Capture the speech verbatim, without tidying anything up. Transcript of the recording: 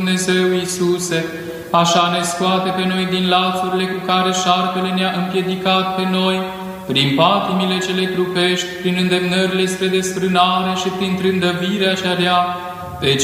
Dumnezeu Iisuse, așa ne scoate pe noi din lațurile cu care șarpele ne-a împiedicat pe noi, prin patimile cele trupești, prin îndemnările spre desfrânare și prin trândăvirea cea rea,